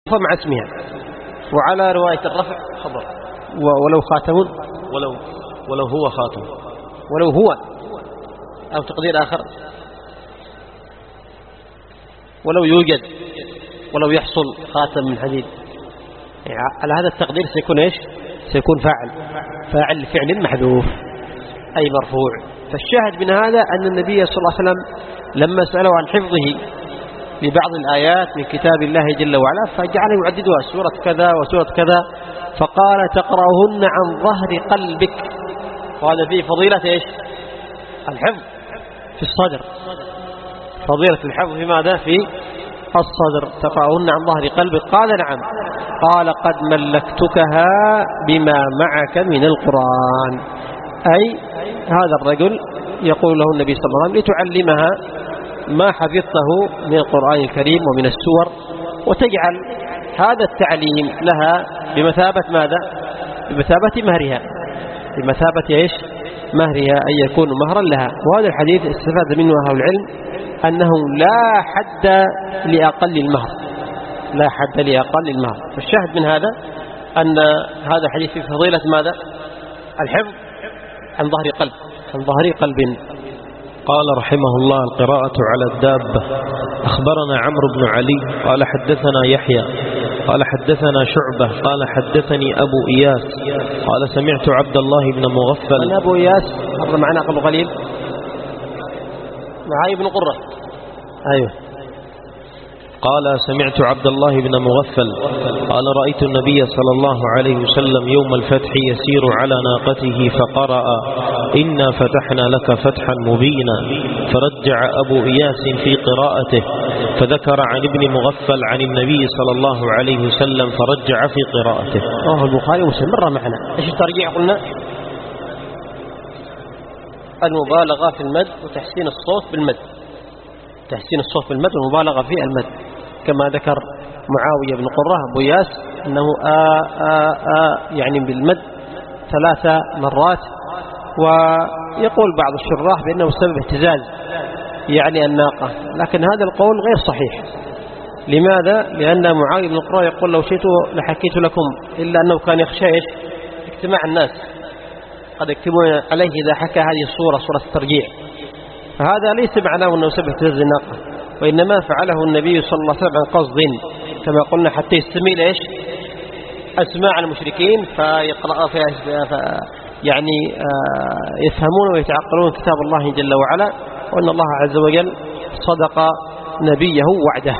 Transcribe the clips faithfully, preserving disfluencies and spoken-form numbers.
مع اسمها، وعلى رواية الرفع خبر، ولو خاتم ولو ولو هو خاتم، ولو هو، أو تقدير آخر ولو يوجد، ولو يحصل خاتم من حديد. يعني على هذا التقدير سيكون إيش؟ سيكون فاعل فاعل فعل محذوف أي مرفوع. فالشاهد من هذا أن النبي صلى الله عليه وسلم لما سألوا عن حفظه لبعض الآيات من كتاب الله جل وعلا فجعل يعددها سورة كذا وسورة كذا، فقال تقرأهن عن ظهر قلبك، وهذا فيه فضيلة إيش؟ الحفظ في الصدر، فضيلة الحفظ في ماذا؟ في الصدر. تقرأهن عن ظهر قلبك، قال نعم، قال قد ملكتكها بما معك من القرآن، أي هذا الرجل يقول له النبي صلى الله عليه وسلم لتعلمها ما حفظته من القرآن الكريم ومن السور، وتجعل هذا التعليم لها بمثابة ماذا؟ بمثابة مهرها، بمثابة إيش؟ مهرها، أن يكون مهرا لها. وهذا الحديث استفاد منه أهل العلم أنه لا حد لأقل المهر، لا حد لأقل المهر. فالشاهد من هذا أن هذا الحديث في فضيلة ماذا؟ الحفظ عن ظهر قلب، عن ظهر قلب. قال رحمه الله: القراءة على الدابة. أخبرنا عمرو بن علي قال حدثنا يحيى قال حدثنا شعبة قال حدثني أبو إياس قال سمعت عبد الله بن مغفل. أبو إياس مر معنا قبل قليل معاي بن قرة. أيوه. قال سمعت عبد الله بن مغفل قال رأيت النبي صلى الله عليه وسلم يوم الفتح يسير على ناقته فقرأ إنا فتحنا لك فتحا مبينا، فرجع أبو إياس في قراءته فذكر عن ابن مغفل عن النبي صلى الله عليه وسلم فرجع في قراءته. رواه البخاري ومسلم. مر معنا ايش الترجيع؟ قلنا المبالغة في المد وتحسين الصوت بالمد، تحسين الصوت بالمد والمبالغة في المد، كما ذكر معاوية بن قرة أبو ياس أنه آ آ آ يعني بالمد ثلاث مرات. ويقول بعض الشراح بأنه سبب اهتزاز يعني الناقة، لكن هذا القول غير صحيح. لماذا؟ لأن معاوية بن قرة يقول لو شئت لحكيت لكم، إلا أنه كان يخشى اجتماع الناس، قد يكتبون عليه إذا حكى هذه الصورة صورة الترجيع، فهذا ليس معناه أنه سبب اهتزاز الناقة، وإنما فعله النبي صلى الله عليه وسلم عن قصد كما قلنا حتى يستميل إيش؟ أسماع المشركين فيقرأ فيها يعني يفهمون ويتعقلون كتاب الله جل وعلا، وأن الله عز وجل صدق نبيه وعده.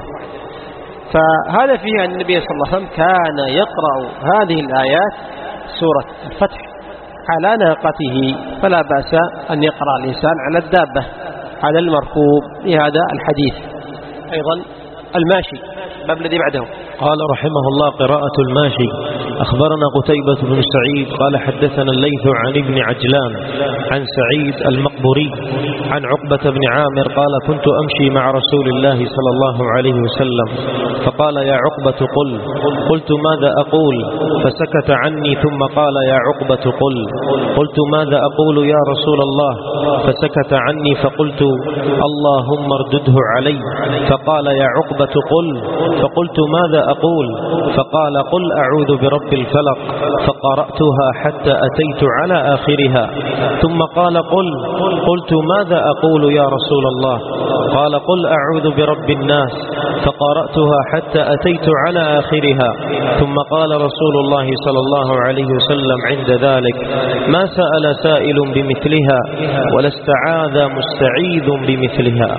فهذا فيه أن النبي صلى الله عليه وسلم كان يقرأ هذه الآيات سورة الفتح على ناقته، فلا بأس أن يقرأ الإنسان على الدابة على المركوب لهذا الحديث. أيضا الماشي، الباب الذي بعده. قال رحمه الله: قراءة الماشي. أخبرنا قتيبة بن سعيد قال حدثنا الليث عن ابن عجلان عن سعيد المقبوري عن عقبة بن عامر قال كنت أمشي مع رسول الله صلى الله عليه وسلم فقال يا عقبة قل، قلت ماذا أقول؟ فسكت عني ثم قال يا عقبة قل، قلت ماذا أقول يا رسول الله؟ فسكت عني فقلت اللهم اردده علي، فقال يا عقبة قل، فقلت ماذا أقول؟ فقال قل أعوذ برب الفلق، فقرأتها حتى أتيت على آخرها، ثم قال قل، قلت ماذا أقول يا رسول الله؟ قال قل أعوذ برب الناس، فقرأتها حتى أتيت على آخرها، ثم قال رسول الله صلى الله عليه وسلم عند ذلك ما سأل سائل بمثلها ولا استعاذ مستعيذ بمثلها،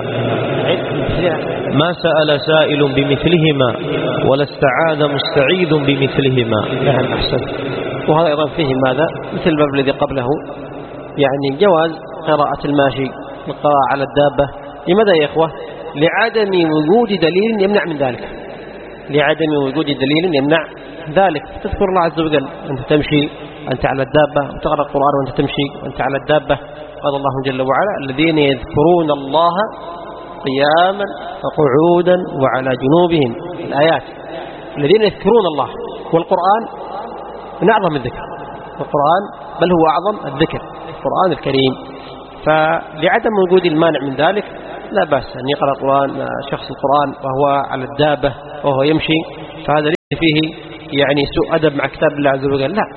ما سأل سائل بمثلهما ولا استعاذ مستعيذ بمثلهما. نعم أحسن. وهذا أيضا فيه ماذا؟ مثل الباب الذي قبله، يعني جواز قراءة الماشي القراءة على الدابة. لماذا يا إخوة؟ لعدم وجود دليل يمنع من ذلك، لعدم وجود دليل يمنع ذلك. تذكر الله عز وجل أنت تمشي أنت على الدابة، وتقرأ القرآن وأنت تمشي وأنت على الدابة. قال الله جل وعلا الذين يذكرون الله قياما وقعودا وعلى جنوبهم، الآيات الذين يذكرون الله. والقرآن من أعظم الذكر، القرآن بل هو أعظم الذكر، القرآن الكريم. فلعدم وجود المانع من ذلك لا بأس أن يقرأ القرآن شخص القرآن وهو على الدابة وهو يمشي، فهذا فيه يعني سوء أدب مع كتاب الله عز وجل، لا،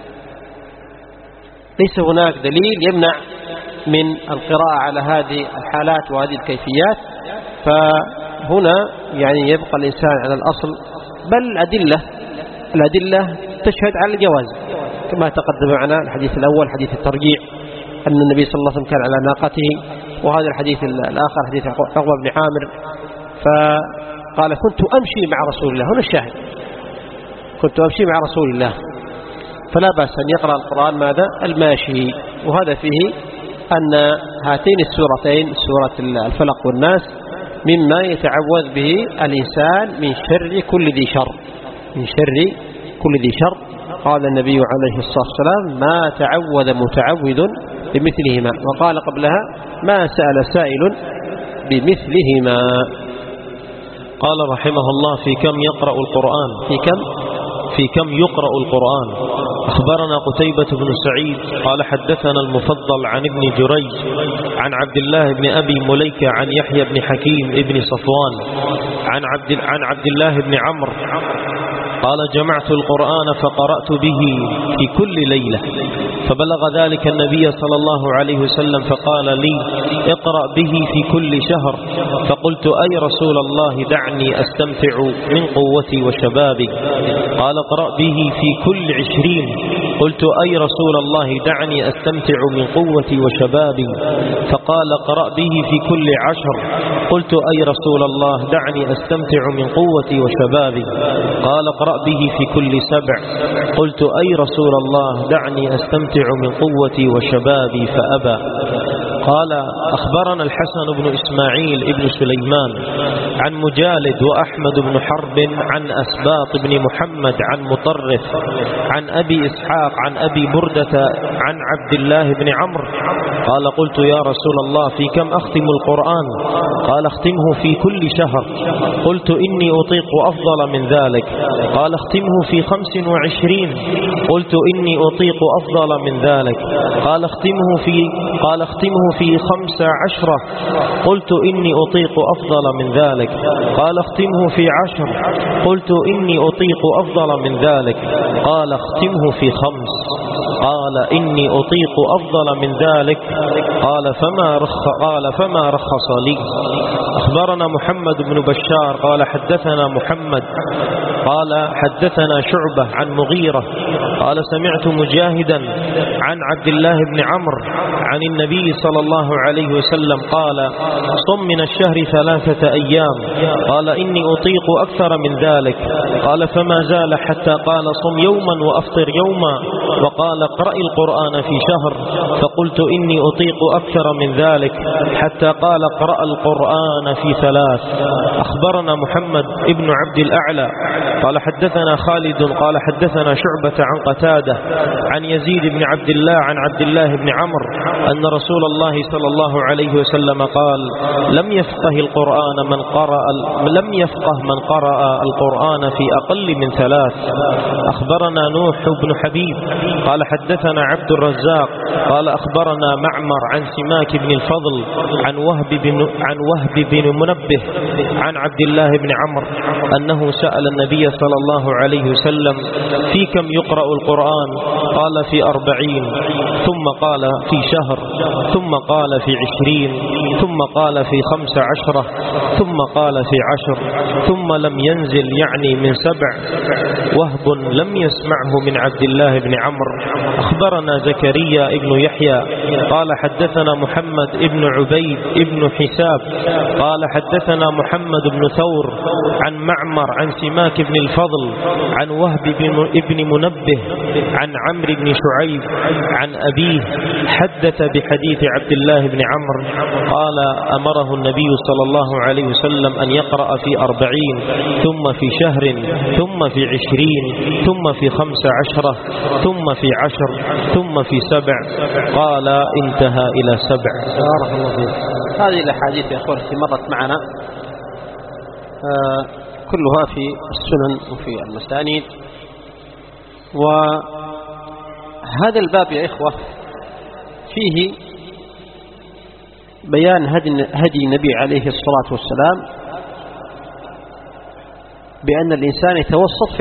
ليس هناك دليل يمنع من القراءة على هذه الحالات وهذه الكيفيات. فهنا يعني يبقى الإنسان على الأصل، بل الأدلة الأدلة تشهد على الجواز كما تقدم معنا الحديث الأول حديث الترجيع أن النبي صلى الله عليه وسلم كان على ناقته، وهذا الحديث الآخر حديث عقبة بن عامر فقال كنت أمشي مع رسول الله. هنا الشاهد كنت أمشي مع رسول الله، فلا بأس أن يقرأ القرآن ماذا الماشي. وهذا فيه أن هاتين السورتين سورة الفلق والناس مما يتعوذ به الإنسان من شر كل ذي شر، من شر كل ذي شر. قال النبي عليه الصلاة والسلام ما تعوذ متعوذ بمثلهما، وقال قبلها ما سأل سائل بمثلهما. قال رحمه الله في كم يقرأ القرآن في كم في كم يقرأ القرآن. أخبرنا قتيبة بن سعيد قال حدثنا المفضل عن ابن جريج عن عبد الله بن أبي مليكة عن يحيى بن حكيم ابن صفوان عن عبد عن عبد الله بن عمرو قال جمعت القرآن فقرأت به في كل ليلة، فبلغ ذلك النبي صلى الله عليه وسلم فقال لي اقرأ به في كل شهر، فقلت أي رسول الله دعني أستمتع من قوتي وشبابي. قال اقرأ به في كل عشرين، قلت أي رسول الله دعني أستمتع من قوتي وشبابي. فقال اقرأ به في كل عشر، قلت أي رسول الله دعني أستمتع من قوتي وشبابي. قال اقرأ به في كل سبع، قلت أي رسول الله دعني أستمتع من قوتي وشبابي فأبى. قال أخبرنا الحسن بن إسماعيل ابن سليمان عن مجالد وأحمد بن حرب عن أسباط بن محمد عن مطرف عن أبي إسحاق عن أبي بردة عن عبد الله بن عمرو قال قلت يا رسول الله في كم أختم القرآن؟ قال اختمه في كل شهر. قلت إني أطيق أفضل من ذلك. قال اختمه في خمس وعشرين. قلت إني أطيق أفضل من ذلك. قال اختمه في قال اختمه في خمس عشرة. قلت إني أطيق أفضل من ذلك. قال اختمه في عشر. قلت إني أطيق أفضل من ذلك. قال اختمه في خمس. قال إني أطيق أفضل من ذلك. قال فما رخ قال فما رخص لي. أخبرنا محمد بن بشار قال حدثنا محمد قال حدثنا شعبة عن مغيرة قال سمعت مجاهدا عن عبد الله بن عمرو عن النبي صلى الله عليه وسلم قال صم من الشهر ثلاثة أيام. قال إني أطيق أكثر من ذلك. قال فما زال حتى قال صم يوما وأفطر يوما. وقال اقرأ القرآن في شهر. فقلت إني أطيق أكثر من ذلك حتى قال اقرأ القرآن في ثلاث. أخبرنا محمد ابن عبد الأعلى قال حدثنا خالد قال حدثنا شعبة عن قتادة عن يزيد بن عبد الله عن عبد الله بن عمرو أن رسول الله صلى الله عليه وسلم قال لم يفقه القرآن من قرأ لم يفقه من قرأ القرآن في أقل من ثلاث. أخبرنا نوح بن حبيب قال حدثنا عبد الرزاق قال أخبرنا معمر عن سماك بن الفضل عن وهب بن عن وهب بن منبه عن عبد الله بن عمرو أنه سأل النبي صلى الله عليه وسلم في كم يقرأ القرآن؟ قال في أربعين. ثم قال في شهر. ثم قال في عشرين. ثم قال في خمس عشرة. ثم قال في عشر. ثم لم ينزل يعني من سبع. وهب لم يسمعه من عبد الله بن عمرو. أخبرنا زكريا ابن يحيى قال حدثنا محمد ابن عبيد ابن حساب قال حدثنا محمد بن ثور عن معمر عن سماك بن الفضل عن وهب بن منبه عن عمرو بن شعيب عن أبيه حدث بحديث عبد الله بن عمرو قال أمره النبي صلى الله عليه وسلم أن يقرأ في أربعين ثم في شهر ثم في عشرين ثم في خمس عشرة ثم في عشر ثم في سبع. قال انتهى إلى سبع. بارك الله فيك. هذه الأحاديث يا أخواني مرت معنا آه كلها في السنن وفي المسانيد. وهذا الباب يا إخوة فيه بيان هدي النبي عليه الصلاة والسلام بأن الإنسان يتوسط